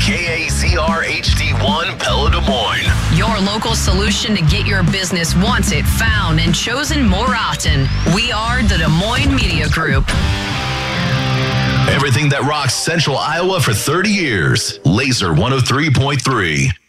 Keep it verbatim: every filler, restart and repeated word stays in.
K A Z R H D one Pella Des Moines. Your local solution to get your business wanted, found, and chosen more often. We are the Des Moines Media Group. Everything that rocks Central Iowa for thirty years. Laser one oh three point three.